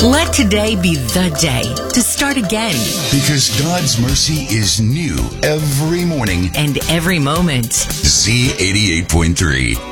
Let today be the day to start again. Because God's mercy is new every morning and every moment. Z88.3.